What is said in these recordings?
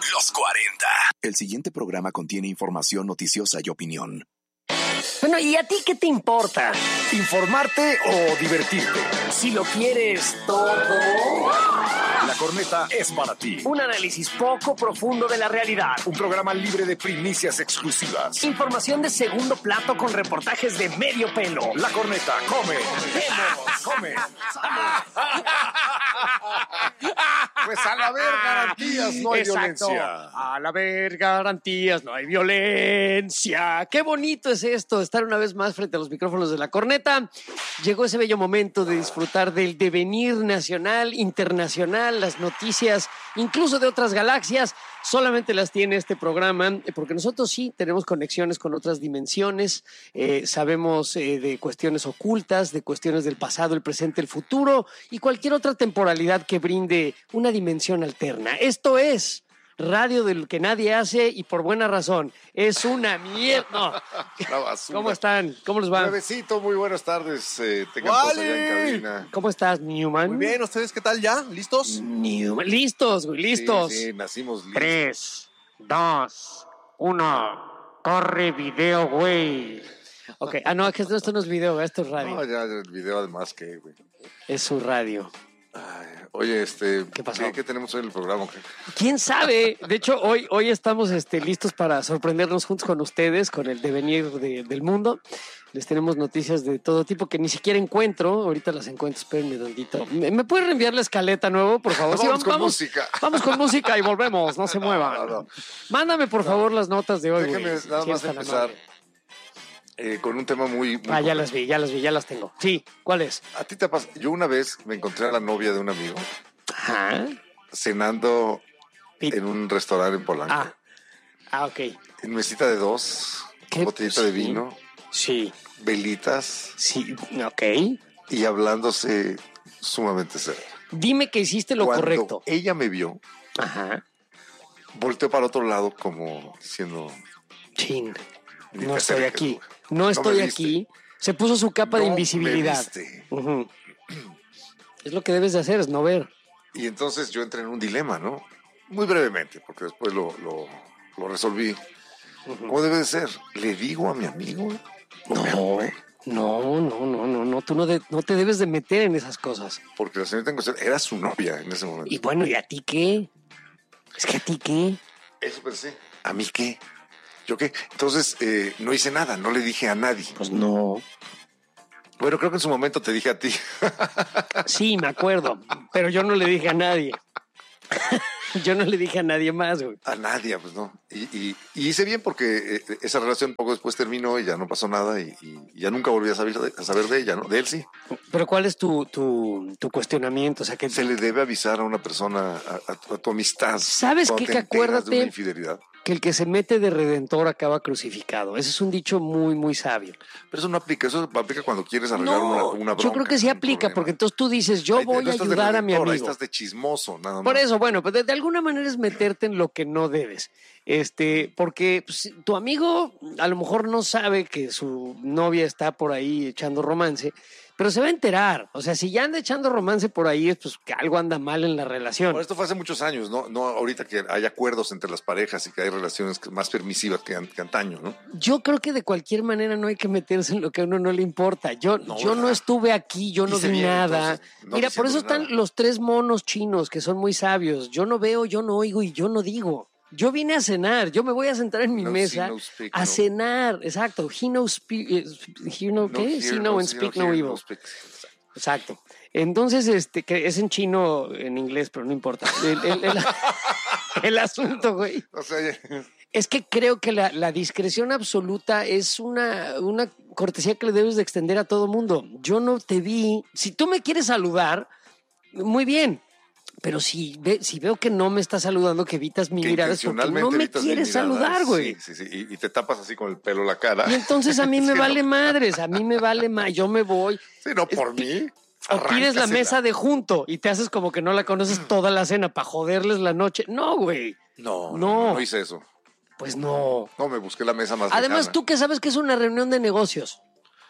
Los 40. El siguiente programa contiene información noticiosa y opinión. Bueno, ¿y a ti qué te importa? ¿Informarte o divertirte? Si lo quieres todo. La Corneta es para ti. Un análisis poco profundo de la realidad. Un programa libre de primicias exclusivas. Información de segundo plato con reportajes de medio pelo. La Corneta come. Come. Pues al haber garantías no hay violencia. Al haber garantías no hay violencia. Qué bonito es esto, estar una vez más frente a los micrófonos de La Corneta. Llegó ese bello momento de disfrutar del devenir nacional, internacional, las noticias, incluso de otras galaxias. Solamente las tiene este programa, porque nosotros sí tenemos conexiones con otras dimensiones, sabemos de cuestiones ocultas, de cuestiones del pasado, el presente, el futuro y cualquier otra temporalidad que brinde una dimensión alterna. Esto es radio del que nadie hace y por buena razón. Es una mierda. No. La basura. ¿Cómo están? ¿Cómo les va? Nuevecito, muy buenas tardes. Tengan todos allá en cabina. ¿Cómo estás, Newman? Muy bien, ¿ustedes qué tal ya? ¿Listos? Newman. Listos, güey, listos. Sí, nacimos listos. 3, 2, 1. Corre video, güey. Ok, no, que esto no es video, esto es radio. No, ya el video además que, güey. Es su radio. Ay, oye, ¿Qué pasó? ¿Qué tenemos hoy en el programa? ¿Quién sabe? De hecho, hoy estamos listos para sorprendernos juntos con ustedes, con el devenir del mundo. Les tenemos noticias de todo tipo que ni siquiera encuentro. Ahorita las encuentro, espérenme tantito. ¿Me puede reenviar la escaleta nuevo, por favor? Vamos con música. Vamos con música y volvemos, no se muevan. No. Mándame, por favor, las notas de hoy. Déjeme güey, nada si más es tan empezar amable. con un tema muy Ya las vi, ya las tengo. Sí, ¿cuál es? ¿A ti te pasa? Yo una vez me encontré a la novia de un amigo Ajá. cenando Pit- en un restaurante en Polanco. Ok. En mesita de 2, ¿Qué? botellita de Sí. vino, Sí, velitas sí, ok. y hablándose sumamente serio. Dime que hiciste lo Cuando correcto. ella me vio, Ajá. volteó para otro lado como diciendo... Chin. "Ni No te estoy acerques, aquí. güey. No me estoy viste. aquí. Se puso su capa de No me invisibilidad. viste". Ujú. Es lo que debes de hacer, es no ver. Y entonces yo entré en un dilema, ¿no? Muy brevemente, porque después lo resolví. ¿Cómo debe de ser? ¿Le digo a mi amigo? No. Tú no te debes de meter en esas cosas. Porque la señorita en cuestión era su novia en ese momento. Y bueno, ¿y a ti qué? Es que a ti qué. Eso pensé. ¿A mí qué? ¿Yo qué? Entonces no hice nada, no le dije a nadie. Pues no. Bueno, creo que en su momento te dije a ti. Sí, me acuerdo. Pero yo no le dije a nadie. Yo no le dije a nadie más, güey. A nadie, pues no. Y hice bien porque esa relación poco después terminó y ya no pasó nada y ya nunca volví a saber de ella, ¿no? De él sí. Pero ¿cuál es tu cuestionamiento? O sea, que Se le debe avisar a una persona, a tu amistad. ¿Sabes cuando qué? te Que enteras acuérdate de una infidelidad. que el que se mete de redentor acaba crucificado. Ese es un dicho muy, muy sabio. Pero eso no aplica, eso aplica cuando quieres arreglar una bronca. Yo creo que sí un aplica, problema. porque entonces tú dices, yo Ahí voy no a estás de ayudar a mi redentor, ahí amigo. estás de chismoso, nada más. Por eso, bueno, pues de alguna manera es meterte en lo que no debes. Porque pues, tu amigo a lo mejor no sabe que su novia está por ahí echando romance, pero se va a enterar. O sea, si ya anda echando romance por ahí, es pues que algo anda mal en la relación. Bueno, esto fue hace muchos años, no ahorita que hay acuerdos entre las parejas y que hay relaciones más permisivas que antaño, ¿no? Yo creo que de cualquier manera no hay que meterse en lo que a uno no le importa. Yo no ¿verdad? estuve aquí, yo no Hice vi bien, nada. entonces, no Mira, por eso diciéndole están nada. los 3 monos chinos que son muy sabios. Yo no veo, yo no oigo y yo no digo. Yo vine a cenar, yo me voy a sentar en mi No mesa see, no speak, a no. cenar. Exacto. He no speak, ¿qué? See no and speak no evil. Exacto. Entonces, que es en chino, en inglés, pero no importa. El asunto, güey, O sea, es que creo que la discreción absoluta es una cortesía que le debes de extender a todo mundo. Yo no te vi. Si tú me quieres saludar, muy bien. Pero si veo que no me estás saludando, que evitas mi que mirada, es porque intencionalmente no me evitas mi quieres mirada. saludar, güey. Sí, y te tapas así con el pelo la cara. Y entonces a mí me Sí, vale no. madres, a mí me vale más, yo me voy. Sí, no, por mí. O pides la arráncasela. mesa de junto y te haces como que no la conoces toda la cena para joderles la noche. No, güey. No hice eso. Pues no. No, me busqué la mesa más Además, lejana. tú que sabes que es una reunión de negocios.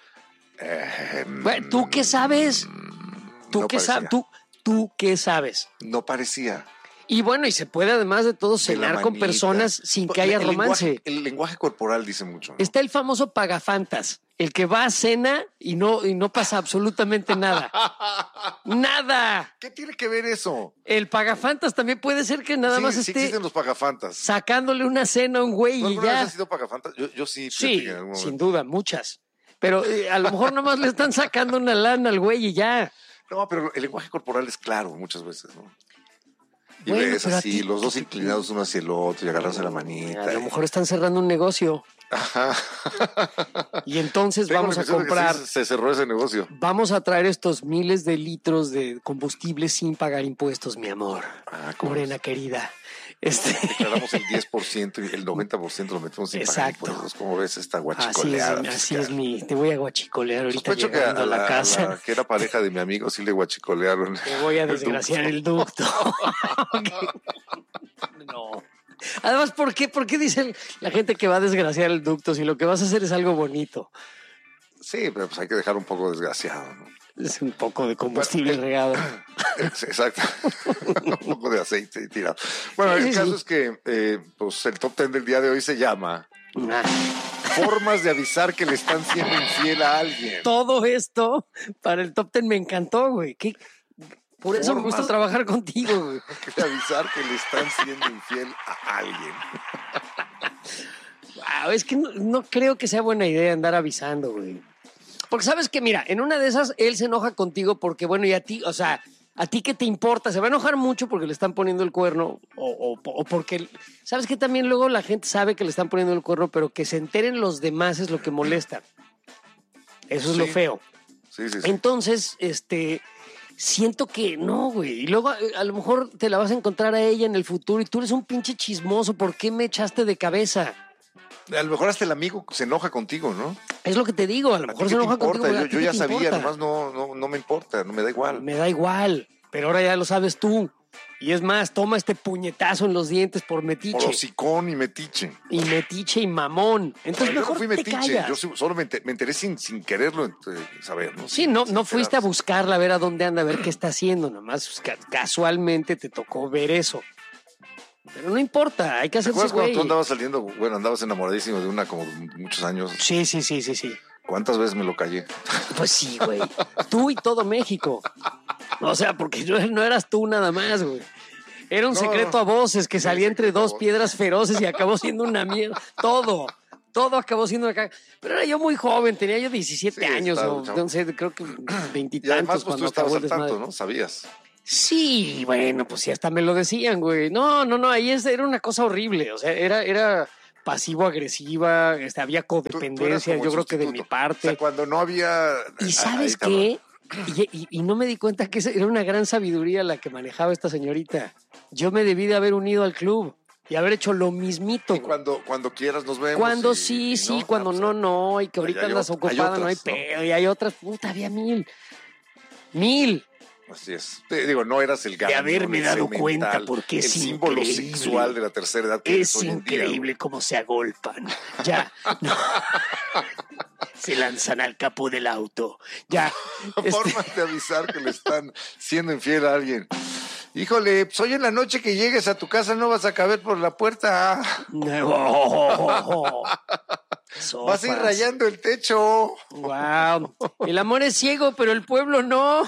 Bueno, ¿tú qué sabes? ¿Tú no qué sabes? parecía. ¿Tú qué sabes? No parecía. Y bueno, y se puede además de todo De la cenar con manita. personas sin que haya romance. El lenguaje corporal dice mucho, ¿no? Está el famoso pagafantas, el que va a cena y no pasa absolutamente nada. ¡Nada! ¿Qué tiene que ver eso? El pagafantas también puede ser que nada Sí, más sí esté existen los pagafantas. sacándole una cena a un güey ¿Tú y alguna vez ya. has sido pagafantas? Yo sí. Sí, fíjate que en algún sin momento. duda, muchas. Pero a lo mejor nomás le están sacando una lana al güey y ya. No, pero el lenguaje corporal es claro muchas veces, ¿no? Y Bueno, ves pero a así, ti- los dos inclinados uno hacia el otro y agarrándose la manita. A lo mejor están cerrando un negocio Ajá. y entonces Tengo vamos la a impresión de que comprar, sí se cerró ese negocio. vamos a traer estos miles de litros de combustible sin pagar impuestos, mi amor. Ah, ¿cómo Morena es? querida. Declaramos el 10% y el 90% lo metemos sin pagar Exacto. impuestos. ¿Cómo ves esta Así guachicoleada? es te voy a guachicolear ahorita Sospecho que llegando a la casa. que era pareja de mi amigo sí le guachicolearon. Te voy a desgraciar el ducto. No. Además, ¿por qué dicen la gente que va a desgraciar el ducto si lo que vas a hacer es algo bonito? Sí, pero pues hay que dejar un poco desgraciado, ¿no? Es un poco de combustible regado. Sí, exacto. Un poco de aceite tirado. Bueno, Sí, el sí, caso sí. es que pues el top 10 del día de hoy se llama Ah, Formas de avisar que le están siendo infiel a alguien. todo esto para el top 10 me encantó, güey. Por eso me gusta Formas- trabajar contigo, güey. De avisar que le están siendo infiel a alguien. Wow, es que no creo que sea buena idea andar avisando, güey. Porque sabes que, mira, en una de esas él se enoja contigo porque, bueno, y a ti, o sea, ¿a ti qué te importa? Se va a enojar mucho porque le están poniendo el cuerno o porque, ¿sabes que también luego la gente sabe que le están poniendo el cuerno, pero que se enteren los demás es lo que molesta? Eso es Sí. lo feo. Sí, sí, sí. Entonces, siento que no, güey. Y luego a lo mejor te la vas a encontrar a ella en el futuro y tú eres un pinche chismoso. ¿Por qué me echaste de cabeza? A lo mejor hasta el amigo se enoja contigo, ¿no? Es lo que te digo. A lo ¿A ti mejor qué se te enoja importa? contigo. ¿A ti Yo qué ya te sabía, importa? nomás no me importa, no me da igual. Me da igual. Pero ahora ya lo sabes tú. Y es más, toma este puñetazo en los dientes por Por metiche. hocicón y metiche. Y metiche y mamón. Entonces Yo no mejor fui te metiche, callas. yo solo me enteré sin quererlo saber, ¿no? Sí, Sin no fuiste a enterarse. buscarla, a ver a dónde anda, a ver qué está haciendo. Nomás casualmente te tocó ver eso. Pero no importa, hay que ¿Te hacerse acuerdas cuando güey. tú andabas saliendo, bueno, andabas enamoradísimo de una como de muchos años? Sí. ¿Cuántas veces me lo callé? Pues sí, güey. Tú y todo México. O sea, porque no eras tú nada más, güey. Era un No, secreto a voces que salía entre secreto a dos voces. piedras feroces y acabó siendo una mierda. Todo acabó siendo una caga. Pero era yo muy joven, tenía yo 17 Sí, años estaba o chavo. no sé, creo que Y veintitantos además, pues cuando tú estabas acabó el al tanto, desmadre. ¿no? Sabías. Sí, bueno, pues sí, hasta me lo decían, güey. No, ahí era una cosa horrible. O sea, era pasivo-agresiva, había Tú eras codependencia, como yo el creo que de sustituto. mi parte. O sea, cuando no había... ¿Y sabes ahí qué? Y no me di cuenta que era una gran sabiduría la que manejaba esta señorita. Yo me debí de haber unido al club y haber hecho lo mismito. Y cuando quieras nos vemos. Cuando y sí, no, cuando pues, no, y que ahorita hay andas ot- hay ocupada, no hay otras, ¿no? pedo, y hay otras, puta, había mil. Así es. Te digo, no eras el galán. haberme dado cuenta, porque el es símbolo increíble. sexual de la tercera edad que Es eres hoy en día, increíble cómo se agolpan. Ya. No. Se lanzan al capó del auto. Ya. güey. Formas de avisar que le están siendo infiel a alguien. Híjole, pues hoy en la noche que llegues a tu casa no vas a caber por la puerta. No. Vas a ir rayando el techo. Wow. El amor es ciego, pero el pueblo no.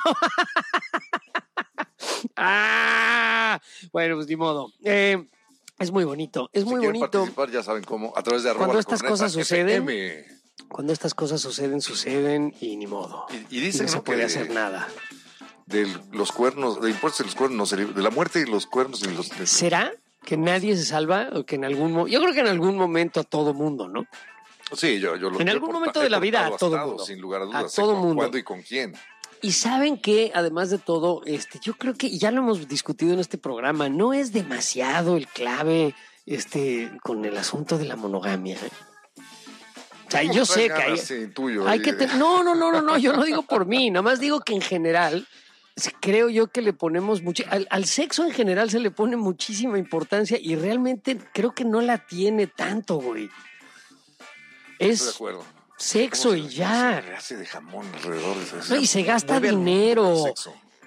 Ah. Bueno, pues ni modo. Es muy bonito. Es Si muy quieren bonito. participar, ya saben cómo, a través de Cuando @la estas corneta cosas suceden, FM. Cuando estas cosas suceden y ni modo. Y dicen, no se ¿no? puede que hacer nada. De los cuernos, de impuestos y los cuernos, no se libra- de la muerte y los cuernos y los... ¿Será que nadie se salva o que en algún momento? Yo creo que en algún momento a todo mundo, ¿no? Sí, yo lo En he algún porta- momento he de la vida a portado todo astado, mundo. sin lugar a A dudas. todo con mundo. ¿Cuándo y con quién? Y saben que, además de todo, yo creo que ya lo hemos discutido en este programa, no es demasiado el clave con el asunto de la monogamia. ¿Eh? O sea, yo sé que hay que no, yo no digo por mí, nomás digo que en general creo yo que le ponemos mucho al sexo en general se le pone muchísima importancia y realmente creo que no la tiene tanto, güey. Estoy de Es acuerdo. sexo y ya. Se hace de jamón alrededor de eso. No, y se gasta Mueve al mundo dinero. el sexo.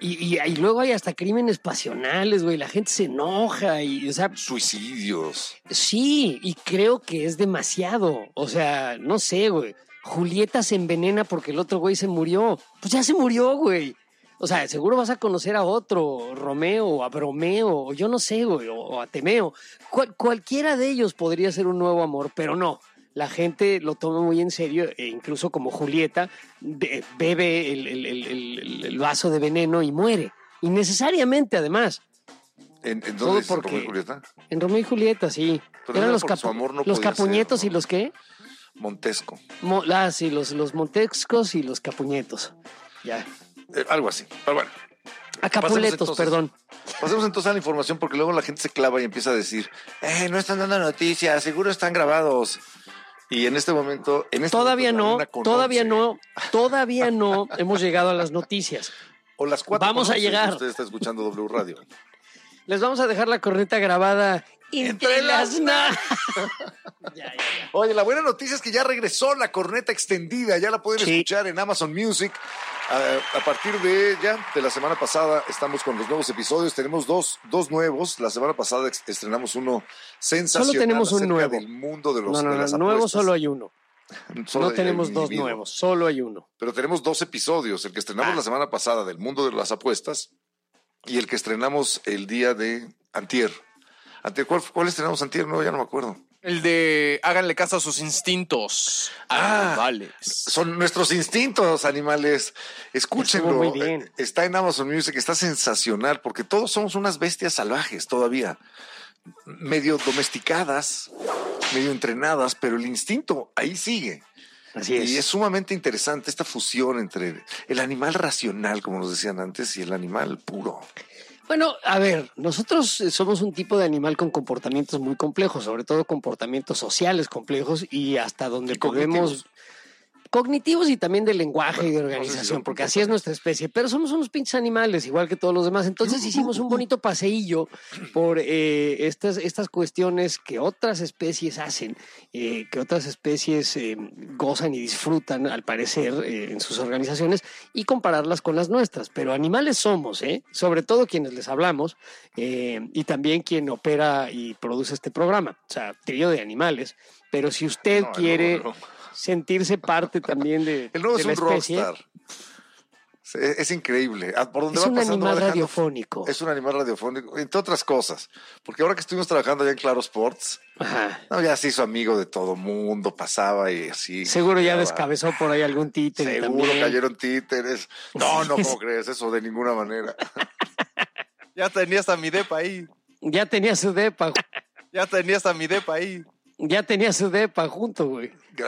Y luego hay hasta crímenes pasionales, güey. La gente se enoja y, o sea, Suicidios. sí, y creo que es demasiado. O sea, no sé, güey. Julieta se envenena porque el otro güey se murió. Pues ya se murió, güey. O sea, seguro vas a conocer a otro, Romeo o a Bromeo, o yo no sé, güey, o a Temeo. Cualquiera de ellos podría ser un nuevo amor, pero no. La gente lo toma muy en serio, e incluso como Julieta bebe el vaso de veneno y muere. Innecesariamente, además. ¿En Todo dónde es porque- Romeo y Julieta? En Romeo y Julieta, sí. Pero Eran era los, porque su amor no los podía capuñetos ser, y ¿no? los qué. Montesco. Sí, los montescos y los capuñetos. Ya. Algo así. Pero bueno. Acapuletos, entonces. perdón. Pasemos entonces a la información porque luego la gente se clava y empieza a decir, no están dando noticias, seguro están grabados. Y en este momento... Todavía la no, una con todavía 11, no hemos llegado a las noticias. O las 4 Vamos a llegar. Usted está escuchando W Radio. Les vamos a dejar la corneta grabada entre las Ya. Oye, la buena noticia es que ya regresó la corneta extendida, ya la pueden Sí. escuchar en Amazon Music. A partir de la semana pasada estamos con los nuevos episodios. Tenemos dos nuevos. La semana pasada estrenamos uno sensacional. Solo tenemos un acerca nuevo. del mundo de los No, de las nuevo apuestas. solo hay uno. Solo No hay tenemos un dos individuo. nuevos, solo hay uno. Pero tenemos 2 episodios. El que estrenamos la semana pasada del mundo de las apuestas y el que estrenamos el día de antier. ¿Cuál estrenamos antier? No, ya no me acuerdo. El de háganle caso a sus instintos. Vale. Son nuestros instintos, animales. Escúchenlo. Estuvo muy bien. Está en Amazon Music, está sensacional, porque todos somos unas bestias salvajes todavía. Medio domesticadas, medio entrenadas, pero el instinto ahí sigue. Así es. Y es sumamente interesante esta fusión entre el animal racional, como nos decían antes, y el animal puro. Bueno, a ver, nosotros somos un tipo de animal con comportamientos muy complejos, sobre todo comportamientos sociales complejos y hasta donde Y cognitivos. podemos... Cognitivos y también de lenguaje y de no sé si organización, son porque así es nuestra especie, pero somos unos pinches animales, igual que todos los demás. Entonces hicimos un bonito paseillo por estas cuestiones que otras especies hacen, que otras especies gozan y disfrutan, al parecer, en sus organizaciones, y compararlas con las nuestras. Pero animales somos, sobre todo quienes les hablamos, y también quien opera y produce este programa, o sea, trío de animales. Pero si usted No, el quiere... nuevo no. sentirse parte también de, El nuevo de es la un especie. rockstar. Es increíble. Por donde Es va un pasando, va animal dejando- radiofónico. Es un animal radiofónico, entre otras cosas. Porque ahora que estuvimos trabajando allá en Claro Sports, Ajá. no, ya se hizo amigo de todo mundo, pasaba y así. Seguro ya llegaba. descabezó por ahí algún títere Seguro también. cayeron títeres. No, ¿cómo crees? Eso de ninguna manera. Ya tenía hasta mi depa ahí. Ya tenía su depa. Ya tenía hasta mi depa ahí. Ya tenía su depa junto, güey.